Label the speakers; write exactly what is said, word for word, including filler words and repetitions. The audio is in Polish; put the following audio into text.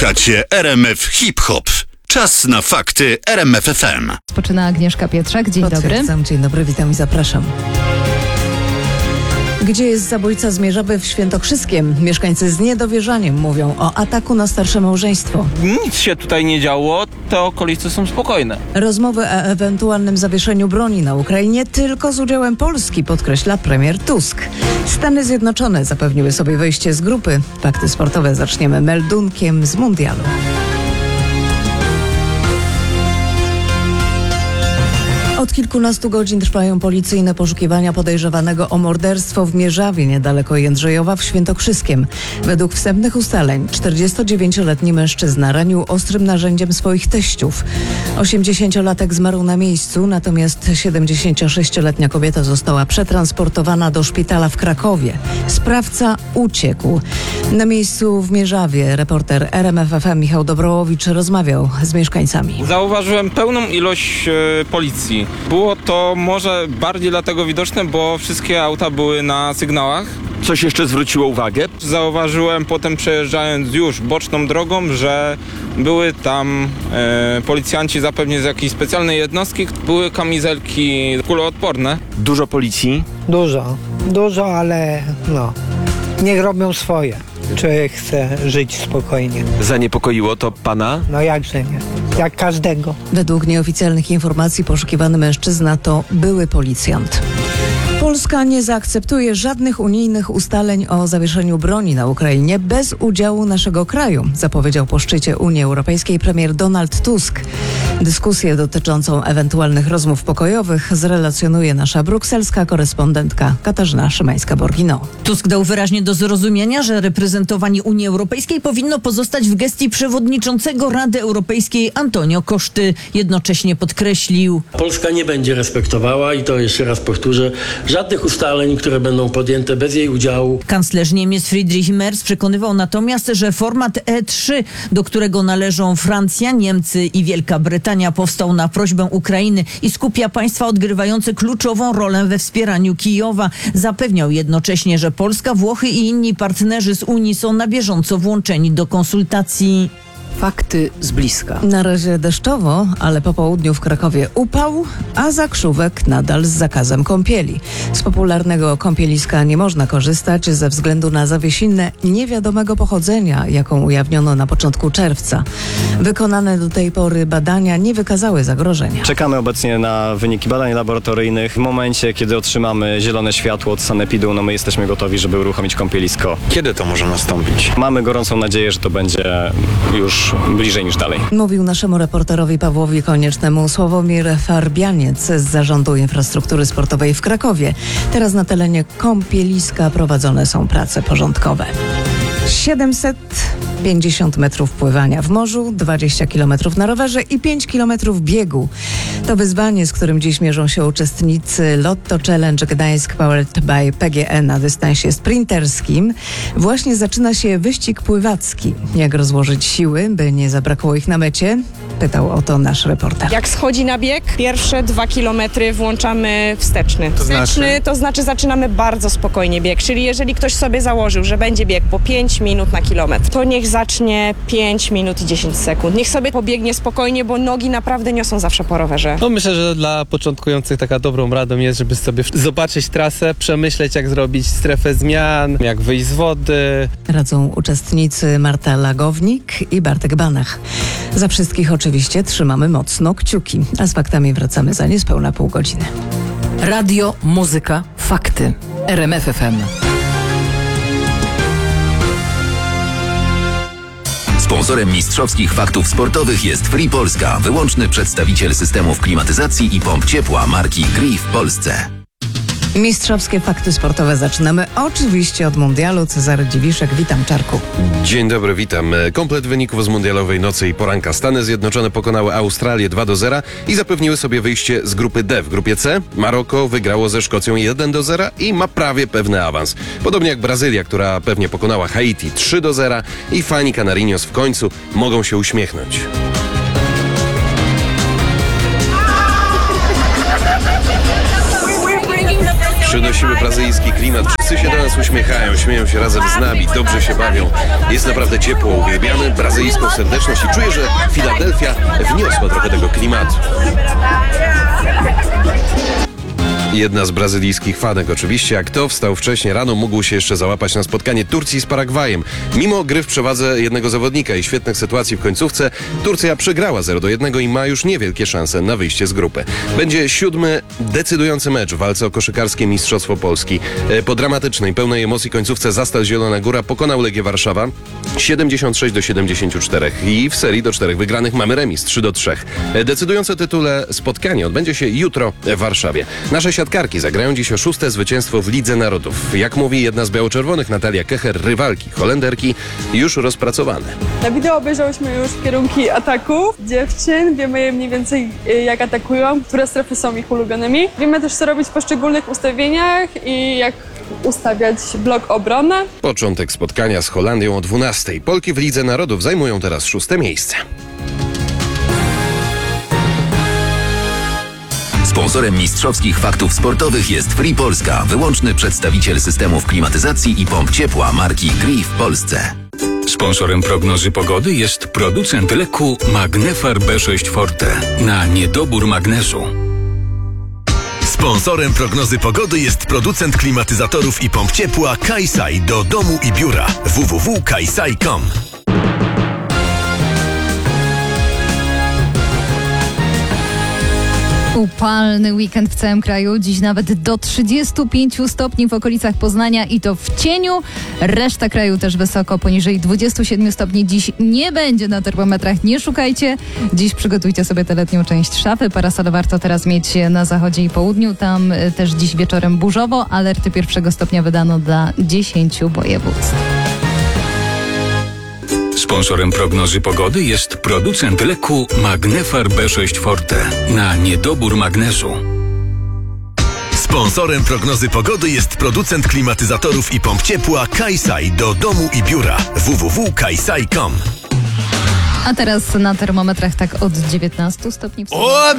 Speaker 1: Słuchacie R M F Hip Hop. Czas na fakty R M F F M.
Speaker 2: Rozpoczyna Agnieszka Pietrzak. Dzień dobry.
Speaker 3: Dzień dobry, witam i zapraszam. Gdzie jest zabójca Zmierzaby w Świętokrzyskiem? Mieszkańcy z niedowierzaniem mówią o ataku na starsze małżeństwo.
Speaker 4: Nic się tutaj nie działo, te okolice są spokojne.
Speaker 3: Rozmowy o ewentualnym zawieszeniu broni na Ukrainie tylko z udziałem Polski, podkreśla premier Tusk. Stany Zjednoczone zapewniły sobie wyjście z grupy. Fakty sportowe zaczniemy meldunkiem z mundialu. Od kilkunastu godzin trwają policyjne poszukiwania podejrzewanego o morderstwo w Mierzawie, niedaleko Jędrzejowa w Świętokrzyskiem. Według wstępnych ustaleń czterdziestodziewięcioletni mężczyzna ranił ostrym narzędziem swoich teściów. osiemdziesięciolatek zmarł na miejscu, natomiast siedemdziesięciosześcioletnia kobieta została przetransportowana do szpitala w Krakowie. Sprawca uciekł. Na miejscu w Mierzawie reporter R M F F M Michał Dobrołowicz rozmawiał z mieszkańcami.
Speaker 4: Zauważyłem pełną ilość e, policji. Było to może bardziej dlatego widoczne, bo wszystkie auta były na sygnałach.
Speaker 5: Coś jeszcze zwróciło uwagę?
Speaker 4: Zauważyłem potem, przejeżdżając już boczną drogą, że były tam e, policjanci zapewne z jakiejś specjalnej jednostki. Były kamizelki kuloodporne.
Speaker 5: Dużo policji?
Speaker 6: Dużo, dużo, ale no, niech robią swoje. Człowiek chce żyć spokojnie.
Speaker 5: Zaniepokoiło to pana?
Speaker 6: No jakże nie, jak każdego.
Speaker 3: Według nieoficjalnych informacji poszukiwany mężczyzna to były policjant. Polska nie zaakceptuje żadnych unijnych ustaleń o zawieszeniu broni na Ukrainie bez udziału naszego kraju, zapowiedział po szczycie Unii Europejskiej premier Donald Tusk. Dyskusję dotyczącą ewentualnych rozmów pokojowych zrelacjonuje nasza brukselska korespondentka Katarzyna Szymańska-Borgino.
Speaker 7: Tusk dał wyraźnie do zrozumienia, że reprezentowanie Unii Europejskiej powinno pozostać w gestii przewodniczącego Rady Europejskiej Antonio Coszty. Jednocześnie podkreślił:
Speaker 8: Polska nie będzie respektowała, i to jeszcze raz powtórzę, żadnych ustaleń, które będą podjęte bez jej udziału.
Speaker 7: Kanclerz Niemiec Friedrich Merz przekonywał natomiast, że format E trzy, do którego należą Francja, Niemcy i Wielka Brytania, powstał na prośbę Ukrainy i skupia państwa odgrywające kluczową rolę we wspieraniu Kijowa. Zapewniał jednocześnie, że Polska, Włochy i inni partnerzy z Unii są na bieżąco włączeni do konsultacji.
Speaker 3: Fakty z bliska. Na razie deszczowo, ale po południu w Krakowie upał, a zakrzówek nadal z zakazem kąpieli. Z popularnego kąpieliska nie można korzystać ze względu na zawiesinę niewiadomego pochodzenia, jaką ujawniono na początku czerwca. Wykonane do tej pory badania nie wykazały zagrożenia.
Speaker 9: Czekamy obecnie na wyniki badań laboratoryjnych. W momencie, kiedy otrzymamy zielone światło od sanepidu, no my jesteśmy gotowi, żeby uruchomić kąpielisko.
Speaker 5: Kiedy to może nastąpić?
Speaker 9: Mamy gorącą nadzieję, że to będzie już bliżej niż dalej.
Speaker 3: Mówił naszemu reporterowi Pawłowi Koniecznemu Sławomir Farbianiec z Zarządu Infrastruktury Sportowej w Krakowie. Teraz na terenie kąpieliska prowadzone są prace porządkowe. siedemset pięćdziesiąt metrów pływania w morzu, dwadzieścia kilometrów na rowerze i pięć kilometrów biegu. To wyzwanie, z którym dziś mierzą się uczestnicy Lotto Challenge Gdańsk Powered by P G E na dystansie sprinterskim. Właśnie zaczyna się wyścig pływacki. Jak rozłożyć siły, by nie zabrakło ich na mecie? Pytał o to nasz reporter.
Speaker 10: Jak schodzi na bieg, pierwsze dwa kilometry włączamy wsteczny.
Speaker 5: To
Speaker 10: Wsteczny
Speaker 5: znaczy?
Speaker 10: to znaczy zaczynamy bardzo spokojnie bieg, czyli jeżeli ktoś sobie założył, że będzie bieg po pięć minut na kilometr, to niech zacznie pięć minut i dziesięć sekund. Niech sobie pobiegnie spokojnie, bo nogi naprawdę niosą zawsze po rowerze.
Speaker 11: No myślę, że dla początkujących taka dobrą radą jest, żeby sobie zobaczyć trasę, przemyśleć, jak zrobić strefę zmian, jak wyjść z wody.
Speaker 3: Radzą uczestnicy Marta Lagownik i Bartek Banach. Za wszystkich oczywiście trzymamy mocno kciuki, a z faktami wracamy za niespełna pół godziny.
Speaker 12: Radio, muzyka, fakty. R M F F M.
Speaker 13: Sponsorem mistrzowskich faktów sportowych jest Free Polska, wyłączny przedstawiciel systemów klimatyzacji i pomp ciepła marki Gree w Polsce.
Speaker 3: Mistrzowskie fakty sportowe zaczynamy oczywiście od mundialu. Cezary Dziwiszek, witam Czarku.
Speaker 14: Dzień dobry, witam. Komplet wyników z mundialowej nocy i poranka. Stany Zjednoczone pokonały Australię dwa do zera i zapewniły sobie wyjście z grupy D. W grupie C Maroko wygrało ze Szkocją jeden do zera i ma prawie pewny awans. Podobnie jak Brazylia, która pewnie pokonała Haiti trzy do zera i fani Canarinos w końcu mogą się uśmiechnąć. Przynosimy brazylijski klimat. Wszyscy się do nas uśmiechają, śmieją się razem z nami, dobrze się bawią. Jest naprawdę ciepło, uwielbiamy brazylijską serdeczność i czuję, że Filadelfia wniosła trochę tego klimatu. Jedna z brazylijskich fanek oczywiście, a kto wstał wcześniej rano, mógł się jeszcze załapać na spotkanie Turcji z Paragwajem. Mimo gry w przewadze jednego zawodnika i świetnych sytuacji w końcówce, Turcja przegrała zero do jednego i ma już niewielkie szanse na wyjście z grupy. Będzie siódmy decydujący mecz w walce o koszykarskie Mistrzostwo Polski. Po dramatycznej, pełnej emocji końcówce Zastal Zielona Góra pokonał Legię Warszawa siedemdziesiąt sześć do siedemdziesięciu czterech i w serii do czterech wygranych mamy remis trzy do trzech. Decydujące tytule spotkanie odbędzie się jutro w Warszawie. Nasze siatkarki zagrają dziś o szóste zwycięstwo w Lidze Narodów. Jak mówi jedna z biało-czerwonych, Natalia Kecher, rywalki Holenderki już rozpracowane.
Speaker 15: Na wideo obejrzałyśmy już kierunki ataków dziewczyn, wiemy je mniej więcej jak atakują, które strefy są ich ulubionymi. Wiemy też co robić w poszczególnych ustawieniach i jak ustawiać blok obrony.
Speaker 14: Początek spotkania z Holandią o dwunastej. Polki w Lidze Narodów zajmują teraz szóste miejsce.
Speaker 13: Sponsorem mistrzowskich faktów sportowych jest Free Polska, wyłączny przedstawiciel systemów klimatyzacji i pomp ciepła marki Gree w Polsce.
Speaker 16: Sponsorem prognozy pogody jest producent leku Magnefar B sześć Forte na niedobór magnezu.
Speaker 17: Sponsorem prognozy pogody jest producent klimatyzatorów i pomp ciepła Kaisai do domu i biura w w w kropka kaisai kropka com.
Speaker 2: Upalny weekend w całym kraju, dziś nawet do trzydziestu pięciu stopni w okolicach Poznania i to w cieniu. Reszta kraju też wysoko, poniżej dwudziestu siedmiu stopni dziś nie będzie na termometrach, nie szukajcie. Dziś przygotujcie sobie tę letnią część szafy. Parasole warto teraz mieć na zachodzie i południu, tam też dziś wieczorem burzowo. Alerty pierwszego stopnia wydano dla dziesięciu województw.
Speaker 16: Sponsorem prognozy pogody jest producent leku Magnefar B sześć Forte na niedobór magnezu.
Speaker 17: Sponsorem prognozy pogody jest producent klimatyzatorów i pomp ciepła Kaisai do domu i biura w w w kropka kaisai kropka com.
Speaker 2: A teraz na termometrach tak od dziewiętnastu stopni w
Speaker 18: O,